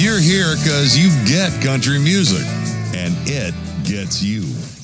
you're here because you get country music, and it gets you.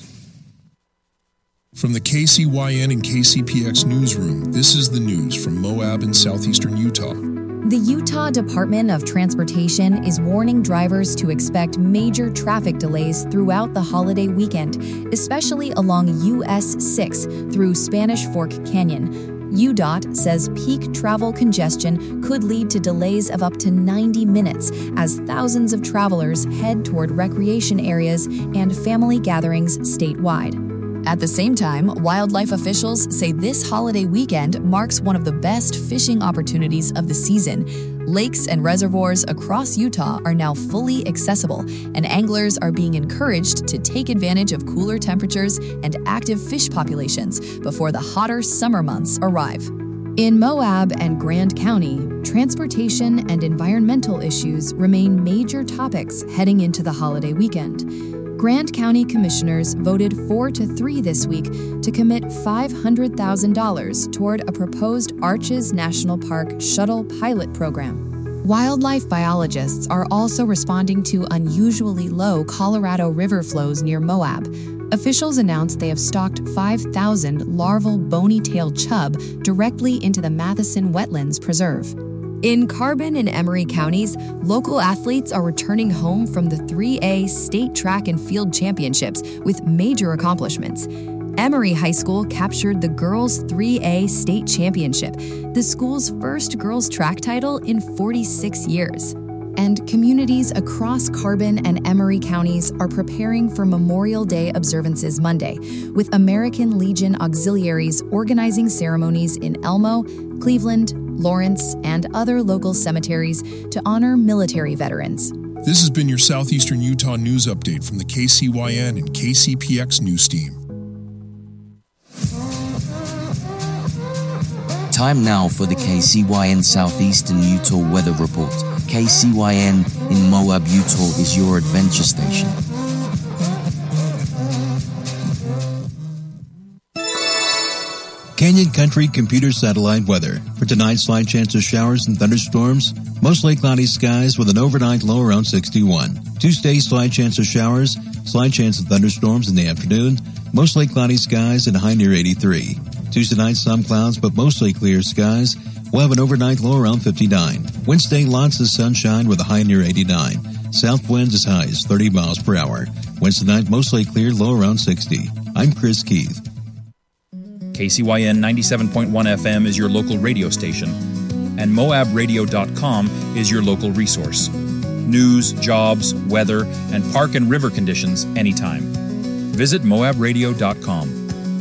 From the KCYN and KCPX newsroom, this is the news from Moab in southeastern Utah. The Utah Department of Transportation is warning drivers to expect major traffic delays throughout the holiday weekend, especially along US 6 through Spanish Fork Canyon. UDOT says peak travel congestion could lead to delays of up to 90 minutes as thousands of travelers head toward recreation areas and family gatherings statewide. At the same time, wildlife officials say this holiday weekend marks one of the best fishing opportunities of the season. Lakes and reservoirs across Utah are now fully accessible, and anglers are being encouraged to take advantage of cooler temperatures and active fish populations before the hotter summer months arrive. In Moab and Grand County, transportation and environmental issues remain major topics heading into the holiday weekend. Grand County commissioners voted 4-3 this week to commit $500,000 toward a proposed Arches National Park shuttle pilot program. Wildlife biologists are also responding to unusually low Colorado River flows near Moab. Officials announced they have stocked 5,000 larval bony-tailed chub directly into the Matheson Wetlands Preserve. In Carbon and Emery counties, local athletes are returning home from the 3A State Track and Field Championships with major accomplishments. Emery High School captured the Girls 3A State Championship, the school's first girls' track title in 46 years. And communities across Carbon and Emery counties are preparing for Memorial Day observances Monday, with American Legion auxiliaries organizing ceremonies in Elmo, Cleveland, Lawrence, and other local cemeteries to honor military veterans. This has been your Southeastern Utah news update from the KCYN and KCPX news team. Time now for the KCYN Southeastern Utah Weather Report. KCYN in Moab, Utah is your adventure station. Canyon Country Computer Satellite Weather. For tonight, slight chance of showers and thunderstorms. Mostly cloudy skies with an overnight low around 61. Tuesday, slight chance of showers. Slight chance of thunderstorms in the afternoon. Mostly cloudy skies and a high near 83. Tuesday night, some clouds but mostly clear skies. We'll have an overnight low around 59. Wednesday, lots of sunshine with a high near 89. South winds as high as 30 miles per hour. Wednesday night, mostly clear, low around 60. I'm Chris Keith. KCYN 97.1 FM is your local radio station, and MoabRadio.com is your local resource. News, jobs, weather, and park and river conditions anytime. Visit MoabRadio.com.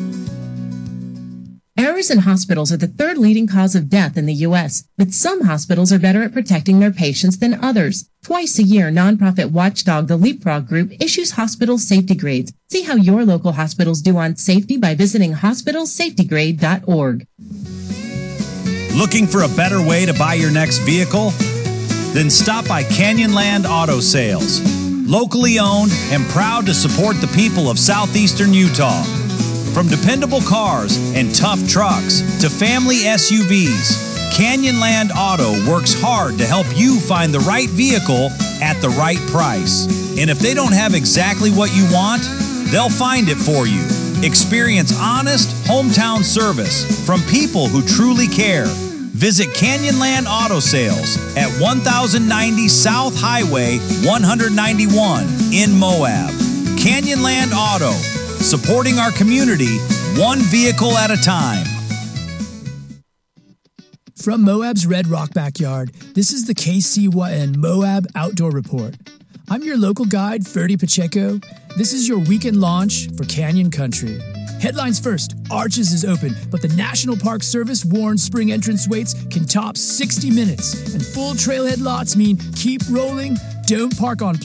Errors in hospitals are the third leading cause of death in the U.S., but some hospitals are better at protecting their patients than others. Twice a year, nonprofit watchdog The Leapfrog Group issues hospital safety grades. See how your local hospitals do on safety by visiting hospitalsafetygrade.org. Looking for a better way to buy your next vehicle? Then stop by Canyonland Auto Sales. Locally owned and proud to support the people of southeastern Utah. From dependable cars and tough trucks to family SUVs, Canyonland Auto works hard to help you find the right vehicle at the right price. And if they don't have exactly what you want, they'll find it for you. Experience honest hometown service from people who truly care. Visit Canyonland Auto Sales at 1090 South Highway 191 in Moab. Canyonland Auto, supporting our community one vehicle at a time. From Moab's Red Rock backyard, this is the KCYN Moab Outdoor Report. I'm your local guide, Ferdy Pacheco. This is your weekend launch for Canyon Country. Headlines first, Arches is open, but the National Park Service warns spring entrance waits can top 60 minutes, and full trailhead lots mean keep rolling, don't park on